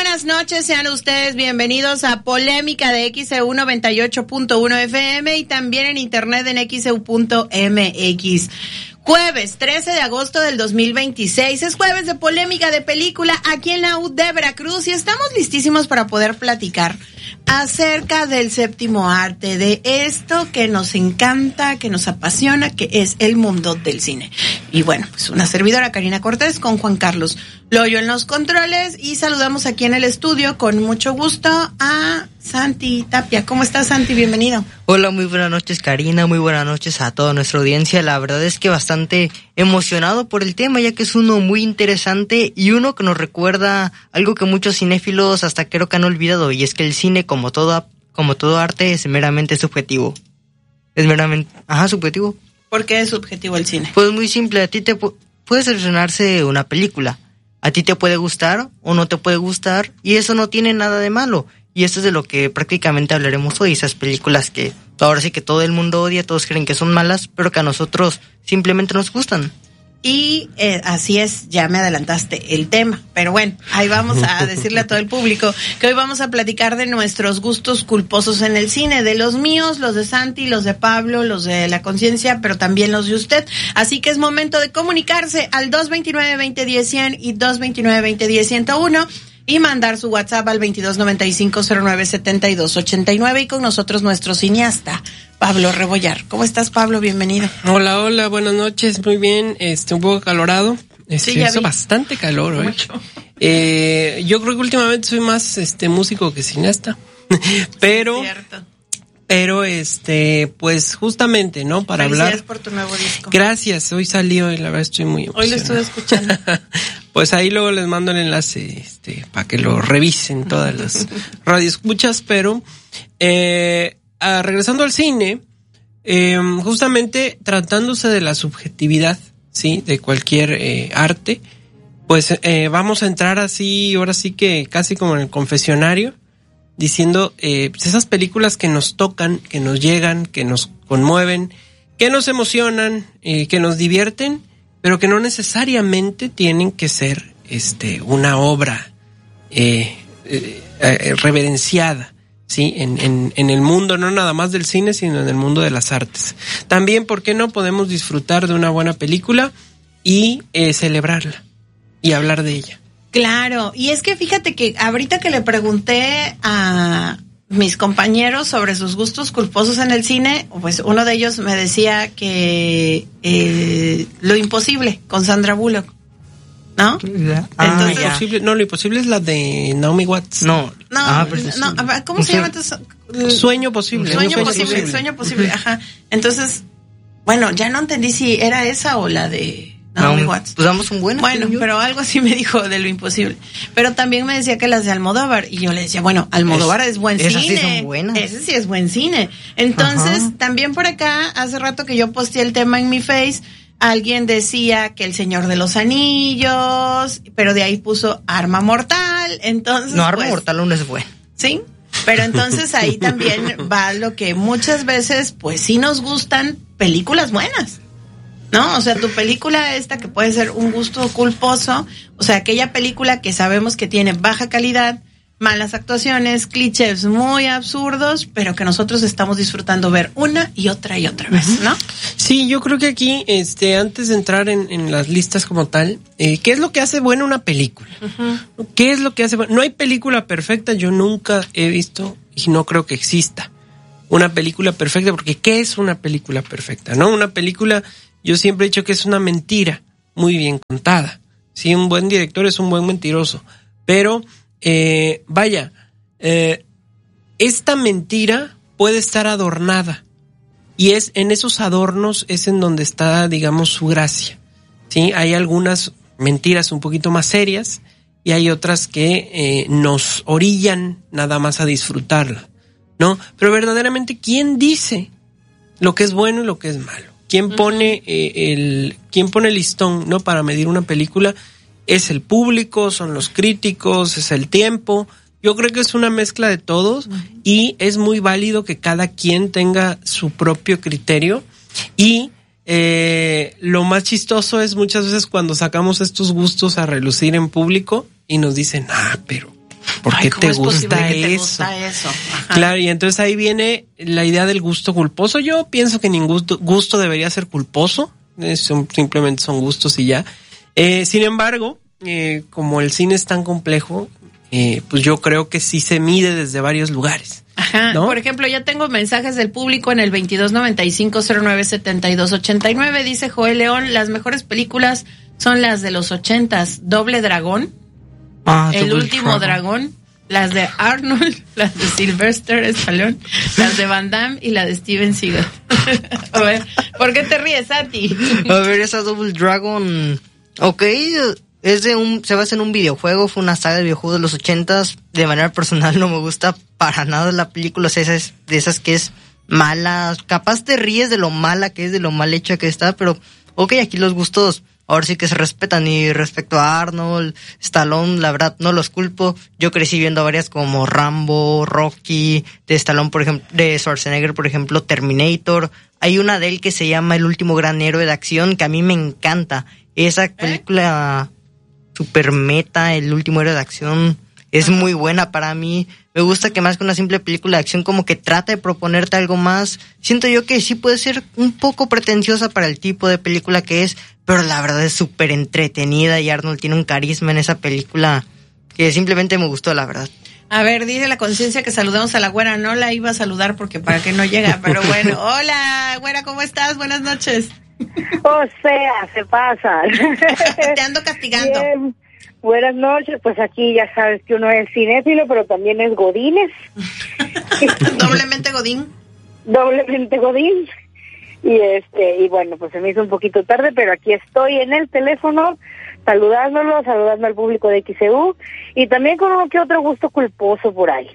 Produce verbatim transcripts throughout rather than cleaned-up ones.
buenas noches, sean ustedes bienvenidos a Polémica de X E U noventa y ocho punto uno F M y también en internet en X E U punto M X. Jueves trece de agosto del dos mil veintiséis, es jueves de Polémica de Película aquí en la U de Veracruz y estamos listísimos para poder platicar acerca del séptimo arte, de esto que nos encanta, que nos apasiona, que es el mundo del cine. Y bueno, pues una servidora, Karina Cortés, con Juan Carlos Loyo en los controles, y saludamos aquí en el estudio con mucho gusto a Santi Tapia. ¿Cómo estás, Santi? Bienvenido. Hola, muy buenas noches, Karina, muy buenas noches a toda nuestra audiencia. La verdad es que bastante emocionado por el tema, ya que es uno muy interesante y uno que nos recuerda algo que muchos cinéfilos hasta creo que han olvidado, y es que el cine, como todo, como todo arte, es meramente subjetivo. Es meramente, ajá, subjetivo. ¿Por qué es subjetivo el cine? Pues muy simple, a ti te pu- puede seleccionarse una película. A ti te puede gustar o no te puede gustar, y eso no tiene nada de malo. Y esto es de lo que prácticamente hablaremos hoy, esas películas que ahora sí que todo el mundo odia, todos creen que son malas, pero que a nosotros simplemente nos gustan. Y eh, así es, ya me adelantaste el tema, pero bueno, ahí vamos a decirle a todo el público que hoy vamos a platicar de nuestros gustos culposos en el cine, de los míos, los de Santi, los de Pablo, los de la conciencia, pero también los de usted. Así que es momento de comunicarse al dos veintinueve, veinte diez, cien y dos veintinueve, veinte diez, ciento uno y mandar su WhatsApp al veintidós noventa y cinco, cero nueve setenta y dos ochenta y nueve, y con nosotros nuestro cineasta Pablo Rebollar. ¿Cómo estás, Pablo? Bienvenido. Hola, hola, buenas noches, muy bien, este, un poco acalorado, este, sí, ya hizo vi. bastante calor hoy. Eh, yo creo que últimamente soy más, este, músico que cineasta, pero, sí, pero, este, pues, justamente, ¿no? Para hablar. Felicidades por tu nuevo disco. Gracias, hoy salió y la verdad estoy muy emocionado. Hoy lo estuve escuchando. Pues ahí luego les mando el enlace, este, para que lo revisen todas las radioescuchas, pero, eh, a, regresando al cine, eh, justamente tratándose de la subjetividad, sí, de cualquier eh, arte, pues eh, vamos a entrar así, ahora sí que casi como en el confesionario, diciendo eh, pues esas películas que nos tocan, que nos llegan, que nos conmueven, que nos emocionan, eh, que nos divierten, pero que no necesariamente tienen que ser este una obra eh, eh, eh, reverenciada, sí, en, en, en el mundo no nada más del cine, sino en el mundo de las artes. También, ¿por qué no podemos disfrutar de una buena película y eh, celebrarla y hablar de ella? Claro, y es que fíjate que ahorita que le pregunté a mis compañeros sobre sus gustos culposos en el cine, pues uno de ellos me decía que eh, Lo Imposible con Sandra Bullock, ¿no? Ah, entonces, lo imposible, no, Lo Imposible es la de Naomi Watts. No, no, ah, pero no, sí. ¿cómo se llama entonces? Sueño Posible. Sueño, Sueño posible, posible, Sueño Posible, ajá. Entonces, bueno, ya no entendí si era esa o la de Naomi no, Watts. Pues damos un buen. Bueno, pero algo así me dijo de Lo Imposible. Pero también me decía que las de Almodóvar, y yo le decía, bueno, Almodóvar es, es buen esas cine. Sí son buenas. Ese sí es buen cine. Entonces, ajá, también por acá, hace rato que yo posteé el tema en mi Face, alguien decía que El Señor de los Anillos, pero de ahí puso Arma Mortal. Entonces, no, Arma pues, Mortal aún es bueno. Sí, pero entonces ahí también va lo que muchas veces, pues sí nos gustan películas buenas, ¿no? O sea, tu película esta que puede ser un gusto culposo, o sea, aquella película que sabemos que tiene baja calidad, malas actuaciones, clichés muy absurdos, pero que nosotros estamos disfrutando ver una y otra y otra vez, ¿no? Sí, yo creo que aquí, este, antes de entrar en, en las listas como tal, eh, ¿qué es lo que hace buena una película? Uh-huh. ¿Qué es lo que hace buena? No hay película perfecta, yo nunca he visto y no creo que exista una película perfecta, porque ¿qué es una película perfecta? ¿No? Una película, yo siempre he dicho que es una mentira muy bien contada. Sí, un buen director es un buen mentiroso, pero Eh, vaya, eh, esta mentira puede estar adornada y es en esos adornos es en donde está, digamos, su gracia. Sí, hay algunas mentiras un poquito más serias y hay otras que eh, nos orillan nada más a disfrutarla, ¿no? Pero verdaderamente, ¿quién dice lo que es bueno y lo que es malo? ¿Quién pone eh, el, quién pone el listón, ¿no? Para medir una película? Es el público, son los críticos, es el tiempo. Yo creo que es una mezcla de todos y es muy válido que cada quien tenga su propio criterio. Y eh, lo más chistoso es muchas veces cuando sacamos estos gustos a relucir en público y nos dicen, ah, pero ¿Por Ay, qué te ¿cómo es posible gusta que te eso? gusta eso? Ajá. Claro, y entonces ahí viene la idea del gusto culposo. Yo pienso que ningún gusto, gusto debería ser culposo, eh, son, simplemente son gustos y ya. Eh, sin embargo, eh, como el cine es tan complejo, eh, pues yo creo que sí se mide desde varios lugares. Ajá, ¿no? Por ejemplo, ya tengo mensajes del público en el veintidós noventa y cinco cero nueve setenta y dos ochenta y nueve. Dice Joel León, las mejores películas son las de los ochentas. Doble Dragón, Ah, El Double Último Dragon. Dragón, las de Arnold, las de Sylvester Stallone, las de Van Damme y la de Steven Seagal. A ver, ¿por qué te ríes, Santi? A ver, esa Double Dragon, ok, es de un, se basa en un videojuego, fue una saga de videojuegos de los ochentas. De manera personal no me gusta para nada la película, o sea, esas, de esas que es mala, capaz te ríes de lo mala que es, de lo mal hecha que está, pero ok, aquí los gustos ahora sí que se respetan. Y respecto a Arnold, Stallone, la verdad no los culpo. Yo crecí viendo varias como Rambo, Rocky, de Stallone, por ejemplo, de Schwarzenegger, por ejemplo, Terminator. Hay una de él que se llama El Último Gran Héroe de Acción, que a mí me encanta. Esa película super meta, El Último Héroe de Acción, es muy buena para mí. Me gusta que más que una simple película de acción, como que trata de proponerte algo más. Siento yo que sí puede ser un poco pretenciosa para el tipo de película que es, pero la verdad es súper entretenida y Arnold tiene un carisma en esa película que simplemente me gustó, la verdad. A ver, dice la conciencia que saludemos a la güera. No la iba a saludar porque para qué no llega, pero bueno. Hola, güera, ¿cómo estás? Buenas noches. O sea, se pasa. Te ando castigando. Bien. Buenas noches, pues aquí ya sabes que uno es cinéfilo, pero también es godines. Doblemente godín. Doblemente godín. Y este, y bueno, pues se me hizo un poquito tarde, pero aquí estoy en el teléfono, saludándolo, saludando al público de X C U, y también con uno que otro gusto culposo por ahí.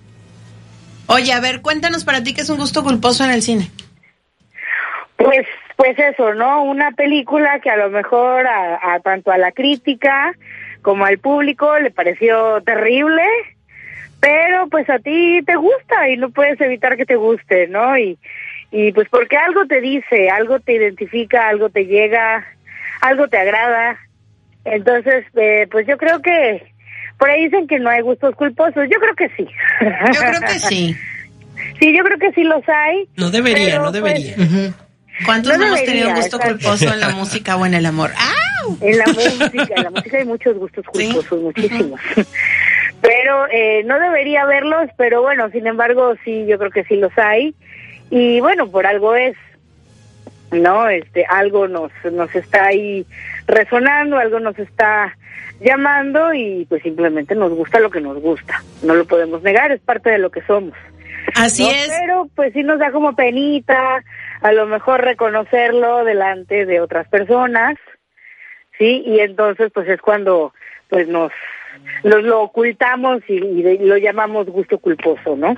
Oye, a ver, cuéntanos para ti qué es un gusto culposo en el cine. Pues, pues eso, ¿no? Una película que a lo mejor a, a tanto a la crítica como al público le pareció terrible, pero pues a ti te gusta y no puedes evitar que te guste, ¿no? Y, y pues porque algo te dice, algo te identifica, algo te llega, algo te agrada. Entonces, eh, pues yo creo que, por ahí dicen que no hay gustos culposos, yo creo que sí. Yo creo que sí. Sí, yo creo que sí los hay. No debería, pero, no debería. Pues, Uh-huh. ¿Cuántos no no hemos debería, tenido gusto exacto. culposo en la música o en el amor? ¡Au! En la música, en la música hay muchos gustos culposos, ¿Sí? muchísimos. Pero eh, no debería verlos, pero bueno, sin embargo, sí, yo creo que sí los hay. Y bueno, por algo es, ¿no? Este, algo nos, nos está ahí resonando, algo nos está llamando y pues simplemente nos gusta lo que nos gusta. No lo podemos negar, es parte de lo que somos. Así ¿no? es. Pero pues sí nos da como penita, a lo mejor reconocerlo delante de otras personas, ¿sí? Y entonces pues es cuando pues nos, nos lo ocultamos y, y de, lo llamamos gusto culposo, ¿no?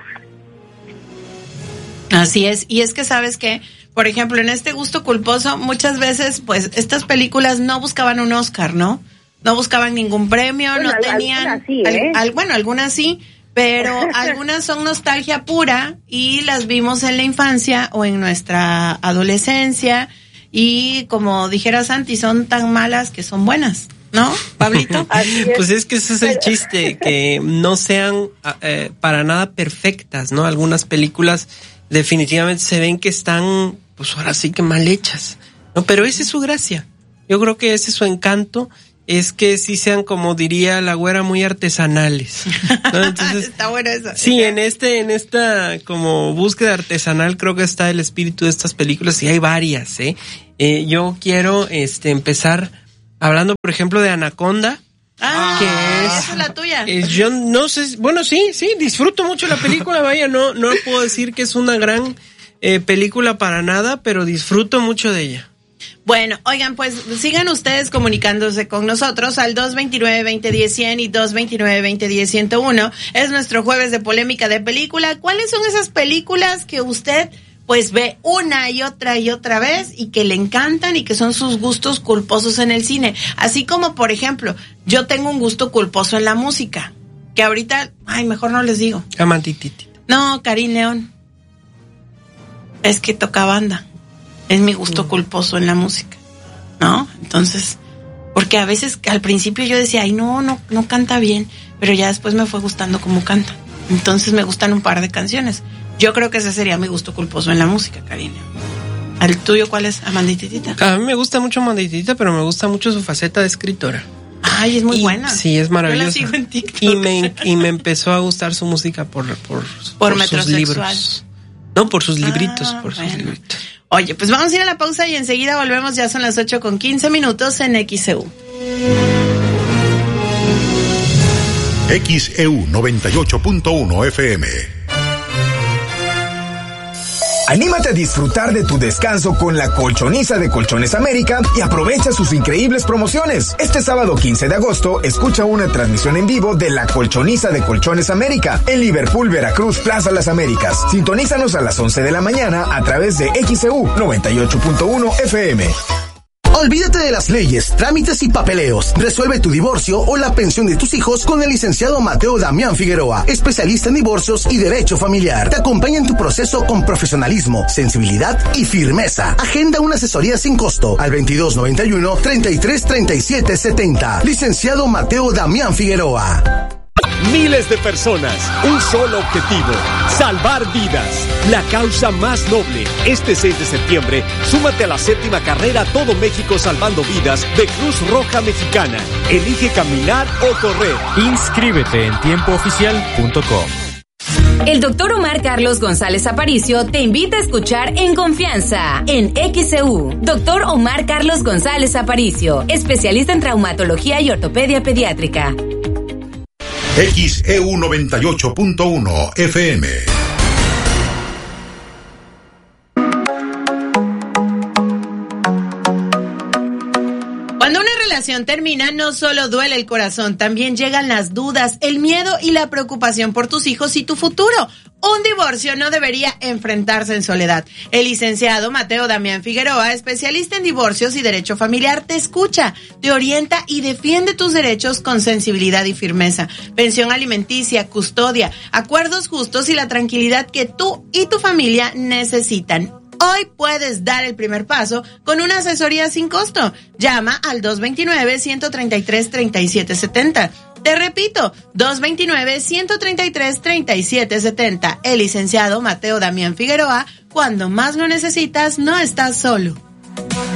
Así es, y es que sabes que, por ejemplo, en este gusto culposo, muchas veces, pues, estas películas no buscaban un Oscar, ¿no? No buscaban ningún premio, Bueno, no al- tenían... algunas sí, ¿eh? al- al- bueno, algunas sí, pero algunas son nostalgia pura y las vimos en la infancia o en nuestra adolescencia y, como dijera Santi, son tan malas que son buenas, ¿no, Pablito? Así es. Pues es que ese es el chiste, que no sean eh, para nada perfectas, ¿no? Algunas películas definitivamente se ven que están, pues ahora sí que mal hechas, ¿no? Pero esa es su gracia. Yo creo que ese es su encanto, es que sí sean, como diría la güera, muy artesanales, ¿no? Entonces, Está bueno eso. sí, en este, en esta como búsqueda artesanal creo que está el espíritu de estas películas y hay varias, ¿eh? eh yo quiero, este, empezar hablando, por ejemplo, de Anaconda. Ah, que es, es- esa es la tuya. Eh, yo no sé, bueno, sí, sí, disfruto mucho la película, vaya, no, no puedo decir que es una gran eh, película para nada, pero disfruto mucho de ella. Bueno, oigan, pues sigan ustedes comunicándose con nosotros al dos veintinueve, veinte diez, cien y dos veintinueve, veinte diez, ciento uno. Es nuestro jueves de polémica de película. ¿Cuáles son esas películas que usted pues ve una y otra y otra vez y que le encantan y que son sus gustos culposos en el cine? Así como, por ejemplo, yo tengo un gusto culposo en la música, que ahorita, ay, mejor no les digo. Amantititi. No, Karin León. Es que toca banda. Es mi gusto culposo en la música, ¿no? Entonces, Porque a veces al principio yo decía, ay, no, no, no canta bien, pero ya después me fue gustando cómo canta. Entonces me gustan un par de canciones. Yo creo que ese sería mi gusto culposo en la música, Karina. ¿El tuyo cuál es, Amandititita? A mí me gusta mucho Amandititita, pero me gusta mucho su faceta de escritora. Ay, es muy y, buena. Sí, es maravillosa. Yo la sigo en TikTok. Y me, y me empezó a gustar su música por, por, por, por sus libros. No, por sus libritos, ah, por bueno. sus libritos. Oye, pues vamos a ir a la pausa y enseguida volvemos. Ya son las ocho con quince minutos en X E U. X E U noventa y ocho punto uno F M. Anímate a disfrutar de tu descanso con la Colchoniza de Colchones América y aprovecha sus increíbles promociones. Este sábado quince de agosto, escucha una transmisión en vivo de la Colchoniza de Colchones América en Liverpool, Veracruz, Plaza Las Américas. Sintonízanos a las once de la mañana a través de X E U noventa y ocho punto uno F M. Olvídate de las leyes, trámites y papeleos. Resuelve tu divorcio o la pensión de tus hijos con el licenciado Mateo Damián Figueroa, especialista en divorcios y derecho familiar. Te acompaña en tu proceso con profesionalismo, sensibilidad y firmeza. Agenda una asesoría sin costo al veintidós noventa y uno, treinta y tres, treinta y siete, setenta. Licenciado Mateo Damián Figueroa. Miles de personas, un solo objetivo, salvar vidas. La causa más noble. Este seis de septiembre, súmate a la séptima carrera Todo México Salvando Vidas de Cruz Roja Mexicana. Elige caminar o correr. Inscríbete en tiempo oficial punto com. El doctor Omar Carlos González Aparicio te invita a escuchar En Confianza, en X E U. Doctor Omar Carlos González Aparicio, especialista en traumatología y ortopedia pediátrica. X E U noventa y ocho punto uno F M. Cuando una relación termina, no solo duele el corazón, también llegan las dudas, el miedo y la preocupación por tus hijos y tu futuro. Un divorcio no debería enfrentarse en soledad. El licenciado Mateo Damián Figueroa, especialista en divorcios y derecho familiar, te escucha, te orienta y defiende tus derechos con sensibilidad y firmeza. Pensión alimenticia, custodia, acuerdos justos y la tranquilidad que tú y tu familia necesitan. Hoy puedes dar el primer paso con una asesoría sin costo. Llama al dos veintinueve, ciento treinta y tres, treinta y siete setenta. Te repito, dos veintinueve, ciento treinta y tres, treinta y siete setenta. El licenciado Mateo Damián Figueroa, cuando más lo necesitas, no estás solo.